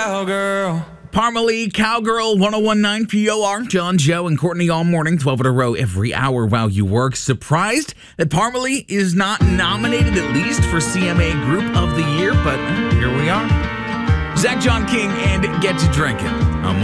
cowgirl. Parmalee, Cowgirl, 1019 POR, John, Joe, and Courtney all morning, 12 in a row every hour while you work. Surprised that Parmalee is not nominated at least for CMA Group of the Year, but here we are. Zach John King and Get to Drinking.